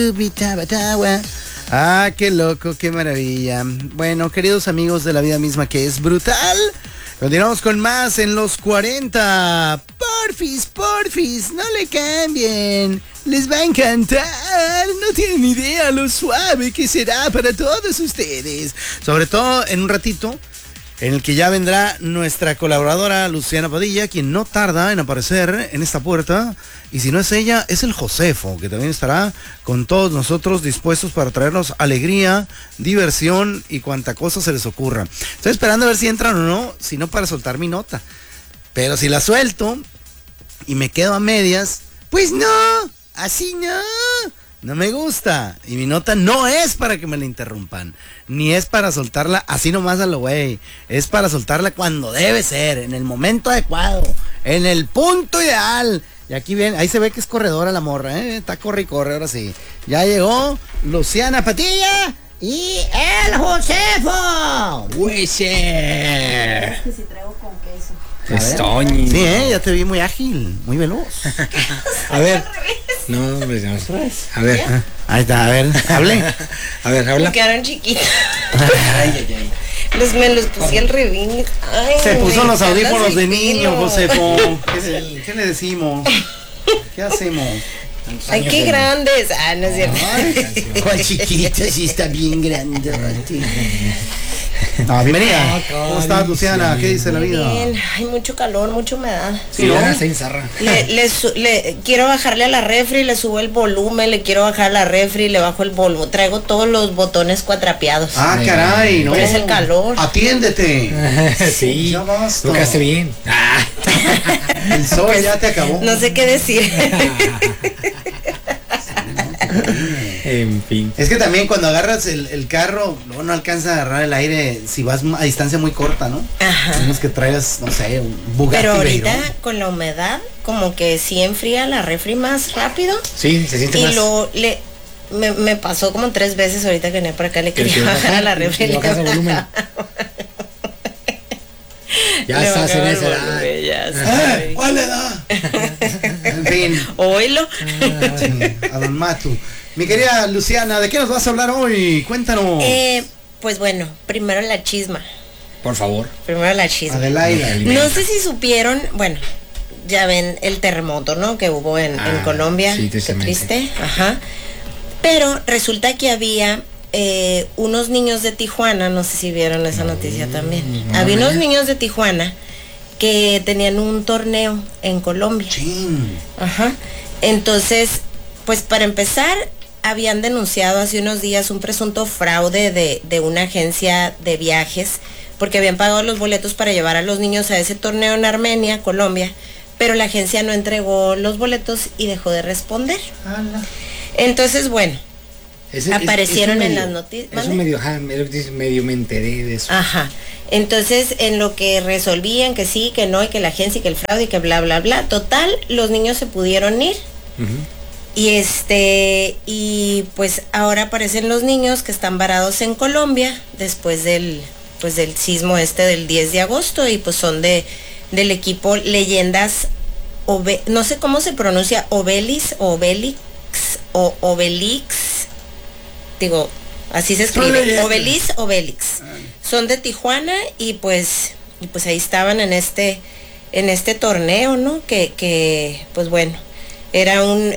Ah, qué loco, qué maravilla. Bueno, queridos amigos de la vida misma que es brutal, continuamos con más en los 40. Porfis, no le cambien. Les va a encantar. No tienen idea lo suave que será para todos ustedes. Sobre todo en un ratito, en el que ya vendrá nuestra colaboradora Luciana Padilla, quien no tarda en aparecer en esta puerta. Y si no es ella, es el Josefo, que también estará con todos nosotros dispuestos para traernos alegría, diversión y cuanta cosa se les ocurra. Estoy esperando a ver si entran o no, si no para soltar mi nota. Pero si la suelto y me quedo a medias, pues no, así no me gusta. Y mi nota no es para que me la interrumpan, ni es para soltarla así nomás a lo güey. Es para soltarla cuando debe ser, en el momento adecuado, en el punto ideal. Y aquí ven, ahí se ve que es corredora la morra, está corre y corre, ahora sí. Ya llegó Luciana Padilla y el Josefo. ¡Huese! Es que si traigo con queso. Estoy. Sí, ya te vi muy ágil, muy veloz. A ver. No, pues no. A ver. Ahí está, a ver, hable. A ver, habla. Me quedaron chiquitos. Ay. Me los puse al revés. Ay, Se puso los me audífonos encanta de ese niño, pelo. Josefo. ¿Qué le decimos? ¿Qué hacemos? Ay, qué grandes. Ah, no es cierto. ¿Cuál chiquito? Sí está bien grande. No, bienvenida. ¿Cómo estás, Luciana? ¿Qué dice la Muy vida? bien. Hay mucho calor, mucha humedad. Sí, ¿no? ya se enzarra. Quiero bajarle a la refri, le subo el volumen, le quiero bajar a la refri, le bajo el volumen. Traigo todos los botones cuatrapeados. Ah, caray, ¿no? Pero es el calor. Atiéndete. Sí. Ya basta. Lo que hace bien. El sol ya te acabó. No sé qué decir. En fin. Es que también cuando agarras el carro, luego no alcanza a agarrar el aire si vas a distancia muy corta, ¿no? Ajá. Tienes que traigas, no sé, un Bugatti Pero ahorita Veyron. con la humedad, como que sí enfría la refri más rápido. Sí, se siente Y más. me pasó como 3 veces ahorita que venía por acá, le Que quería bajar a la refri. le bajas el volumen. Ya Le estás en bajaba el esa volumen, edad. ya estoy. ¿Cuál edad? En fin, Oílo. sí, a don Matu. Mi querida Luciana, ¿de qué nos vas a hablar hoy? Cuéntanos. Pues bueno, primero la chisma. Por favor. Primero la chisma. Adelaida. No sé si supieron, bueno, ya ven el terremoto, ¿no? Que hubo en Colombia. sí, Qué tristemente. triste. Ajá. Pero resulta que había unos niños de Tijuana, no sé si vieron esa noticia también. Había unos niños de Tijuana que tenían un torneo en Colombia. Chin. Ajá. Entonces, pues para empezar, habían denunciado hace unos días un presunto fraude de una agencia de viajes, porque habían pagado los boletos para llevar a los niños a ese torneo en Armenia, Colombia, pero la agencia no entregó los boletos y dejó de responder. Entonces, bueno, aparecieron en las noticias. Eso medio me enteré de eso. Ajá. Entonces, en lo que resolvían que sí, que no, y que la agencia, y que el fraude, y que bla, bla, bla. Total, los niños se pudieron ir. Y y pues ahora aparecen los niños que están varados en Colombia después del sismo del 10 de agosto, y pues son del equipo Leyendas, no sé cómo se pronuncia, Obelix, digo, así se escribe, Obelix. Son de Tijuana y pues ahí estaban en este torneo, ¿no? Que pues bueno, era un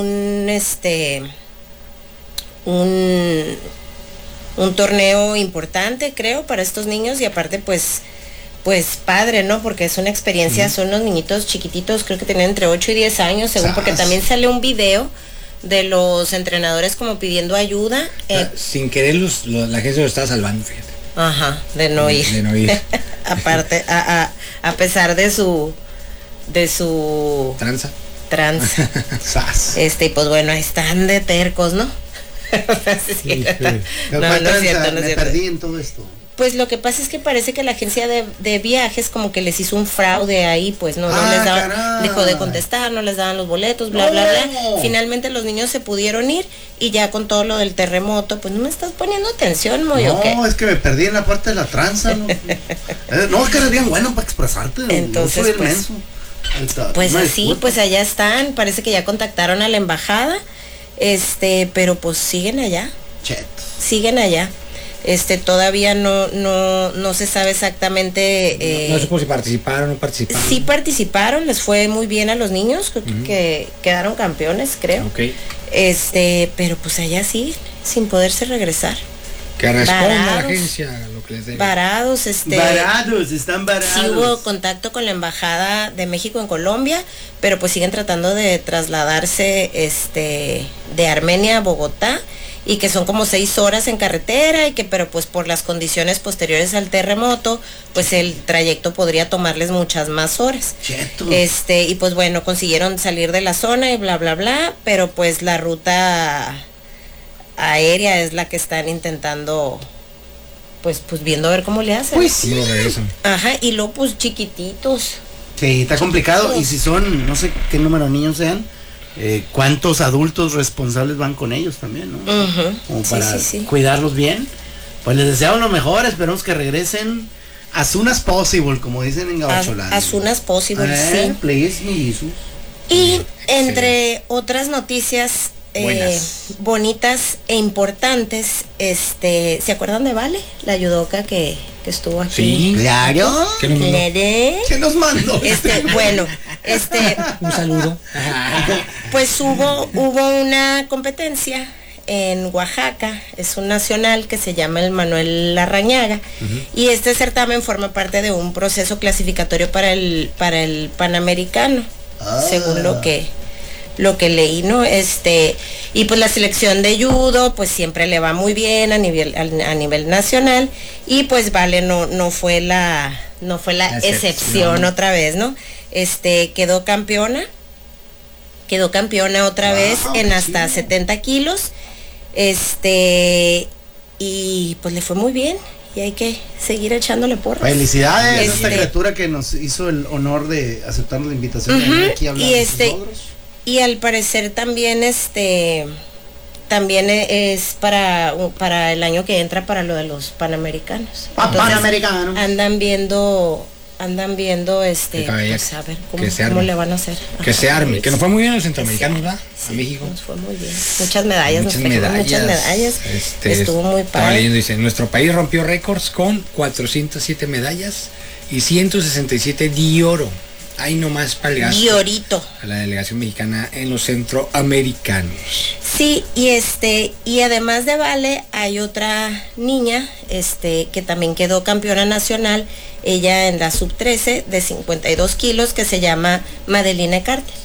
torneo importante, creo, para estos niños, y aparte pues padre, ¿no? Porque es una experiencia, son unos niñitos chiquititos, creo que tenían entre 8 y 10 años, según, porque también sale un video de los entrenadores como pidiendo ayuda. Sin querer la gente lo estaba salvando, fíjate. Ajá, de no ir. De no ir. Aparte, a pesar de su Tranza. Sas. Y pues bueno, ahí están de tercos, ¿no? Sí, No, no es cierto, no es me cierto. perdí en todo esto. Pues lo que pasa es que parece que la agencia de viajes como que les hizo un fraude ahí, pues no les daban, caray. dejó de contestar, no les daban los boletos, bla, bla, bla. Finalmente los niños se pudieron ir, y ya con todo lo del terremoto, pues no me estás poniendo atención, Moy, ¿o qué? No, es que me perdí en la parte de la tranza. No, no, es que eres bien bueno para expresarte. Entonces, no soy el pues, menso. Ahí está. Pues Una así, disculpa. pues allá están, parece que ya contactaron a la embajada, pero pues siguen allá. Chetos. Siguen allá. Todavía no se sabe exactamente. No supo si participaron o no participaron. Sí participaron, les fue muy bien a los niños, que quedaron campeones, creo. Ok. Pero pues allá sí, sin poderse regresar. Que responda la Varados. agencia lo que les dé. Varados, Están varados. Sí hubo contacto con la embajada de México en Colombia, pero pues siguen tratando de trasladarse de Armenia a Bogotá, y que son como 6 horas en carretera, pero pues por las condiciones posteriores al terremoto, pues el trayecto podría tomarles muchas más horas. Chetos. Y pues bueno, consiguieron salir de la zona y bla bla bla, pero pues la ruta aérea es la que están intentando, pues viendo a ver cómo le hacen. Pues sí. ¿Cómo lo regresan? Ajá, y luego pues chiquititos. Sí, está complicado. Y si son, no sé qué número de niños sean, cuántos adultos responsables van con ellos también, ¿no? Ujú. Como Sí, para sí. cuidarlos bien. Pues les deseamos lo mejor, esperemos que regresen as soon as possible, como dicen en Gabacholandia. As soon as possible, sí. Please, mi Jesus. Y entre otras noticias Buenas. bonitas e importantes, ¿se acuerdan de Vale? La judoka que estuvo aquí. Sí. Claro. ¿Qué nos mandó? Nede. ¿Qué nos mandó? Bueno, Un saludo. pues hubo una competencia en Oaxaca, es un nacional que se llama el Manuel Larrañaga, y este certamen forma parte de un proceso clasificatorio para el Panamericano, según lo que leí, ¿no? Y pues la selección de judo pues siempre le va muy bien a nivel nacional, y pues Vale no fue la excepción otra vez, ¿no? Quedó campeona otra vez en hasta 70 kilos, y pues le fue muy bien, y hay que seguir echándole porras. Felicidades a esta criatura que nos hizo el honor de aceptarnos la invitación de venir aquí a hablar de sus logros. Y al parecer también también es para el año que entra, para lo de los Panamericanos. Entonces, Panamericanos. andan viendo pues a ver cómo le van a hacer. Que se arme, que nos fue muy bien a los centroamericanos, ¿verdad? Sí, A México. nos fue muy bien. Muchas medallas, nos trajimos muchas medallas. Estuvo muy Estaba padre. leyendo, dice, nuestro país rompió récords con 407 medallas y 167 de oro. Ahí nomás para el gasto. Diorito. A la delegación mexicana en los centroamericanos. Sí, y además de Vale, hay otra niña, que también quedó campeona nacional, ella en la sub-13 de 52 kilos, que se llama Madeline Carter.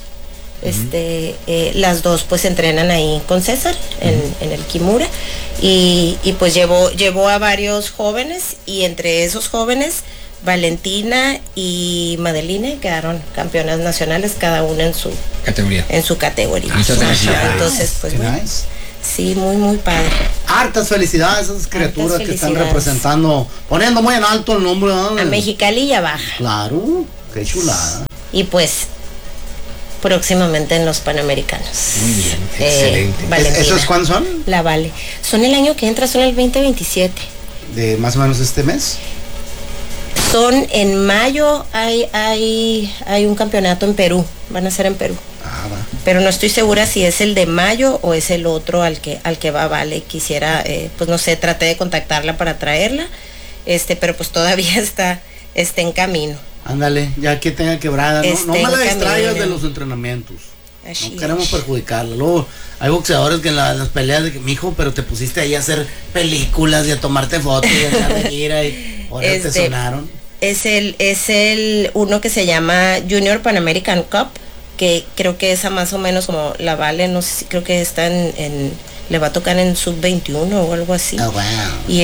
Las dos pues entrenan ahí con César en el Kimura, y pues llevó a varios jóvenes, y entre esos jóvenes Valentina y Madeline quedaron campeonas nacionales, cada una en su Categoría. Muchas felicidades. Entonces, pues Qué bueno, nice. sí, muy muy padre. Hartas felicidades a esas criaturas que están felicidades. representando, poniendo muy en alto el nombre, ¿no? A Mexicali y a Baja. Claro, qué chulada. Y pues próximamente en los Panamericanos. Muy bien, excelente. Valentina. ¿Esos cuándo son? La Vale. Son el año que entra, son el 2027. De más o menos este mes. Son en mayo, hay un campeonato en Perú, van a ser en Perú. Ah, va. Pero no estoy segura si es el de mayo o es el otro al que va Vale. Quisiera, pues no sé, traté de contactarla para traerla, pero pues todavía está en camino. Ándale, ya que tenga quebrada, ¿no? No me la en distraigas camino. de los entrenamientos. Así No queremos es. perjudicarla. Luego hay boxeadores que en las peleas de que, mijo, pero te pusiste ahí a hacer películas y a tomarte fotos y a echar de gira y ahora te sonaron. Es el uno que se llama Junior Pan American Cup, que creo que esa más o menos como la Vale, no sé si creo que está le va a tocar en sub-21 o algo así. Oh, wow. Y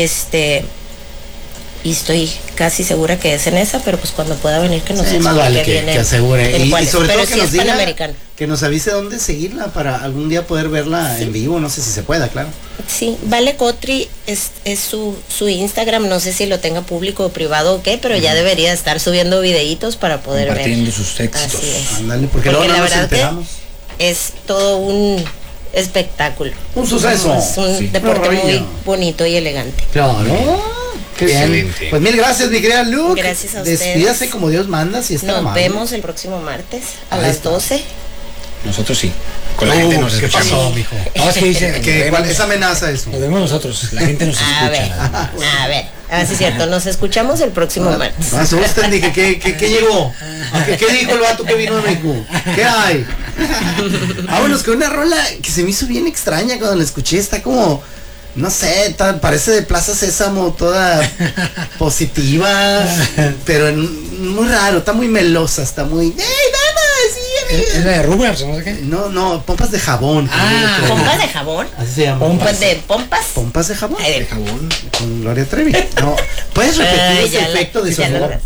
y estoy casi segura que es en esa, pero pues cuando pueda venir que nos Sí, más vale que asegure. Y sobre todo que nos diga, Panamericano. que nos avise dónde seguirla para algún día poder verla en vivo. No sé si se pueda, claro. Sí, Vale Cotri es su Instagram, no sé si lo tenga público o privado o qué, pero ya debería estar subiendo videitos para poder ver. Compartiendo sus éxitos. Así es. Ándale, porque luego no la nos verdad enteramos. que es todo un espectáculo. Un suceso. Es un Sí. deporte Una muy maravilla. bonito y elegante. Claro. Qué bien. Excelente. Pues mil gracias, mi querida Luke. Gracias a ustedes. Despídase como Dios manda, si está Nos amable. vemos el próximo martes a Ahí las está. 12. Nosotros sí. Con la gente nos ¿Qué escuchamos. pasó, mijo? No, es que dice, ¿Cuál es amenaza eso? Lo vemos nosotros, la gente nos A ver, escucha. a ver. Sí es cierto, nos escuchamos el próximo martes. No asusten, dije, ¿qué llegó? ¿Qué dijo el vato que vino de México? ¿Qué hay? Vámonos con una rola que se me hizo bien extraña cuando la escuché. Está como, no sé, parece de Plaza Sésamo, toda positiva, pero muy raro, está muy melosa, está muy... ¡Ey, damas! Sí, Es la de Rugrats, no sé qué. No, pompas de jabón. ¿Pompas de jabón? Así se llama. ¿Pompas de pompas? Pompas de jabón. Ay, El jabón. Con Gloria Trevi. No, ¿puedes repetir ese ya efecto de ya sonido?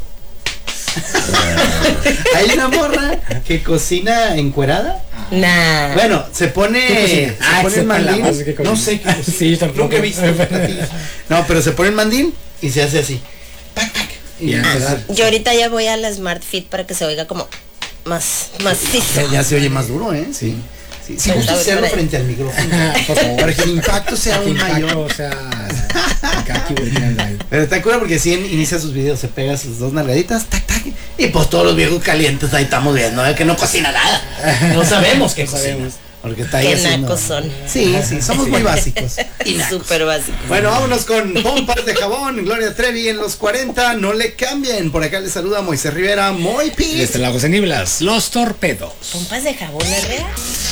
Hay una morra que cocina encuerada. Nah. Bueno, se pone el mandil. No sé qué cocina. Sí, tampoco. Nunca he visto platillos. No, pero se pone el mandil y se hace así. Tac, tac. Y Ya, empezar. Yo ahorita ya voy a la Smart Fit para que se oiga como más macizo. Ya se oye más duro, ¿eh? Sí. Si Pues, gusta a ver, hacerlo por ahí. frente al micrófono, Por favor. para que el impacto sea aún mayor. O sea, acá aquí volteando ahí. Pero está cura porque si inicia sus videos, se pega sus dos nalgaditas, tac, tac, y pues todos los viejos calientes ahí estamos viendo, que no cocina nada. No sabemos qué cocina. Porque está ahí Qué haciendo... nacos son. Sí, somos muy básicos. Y nacos. Súper básico. Bueno, vámonos con pompas de jabón. Gloria Trevi en los 40, no le cambien. Por acá les saluda Moisés Rivera, Moy Y Pis. desde Lagos de Niblas, Los Torpedos. ¿Pompas de jabón es real?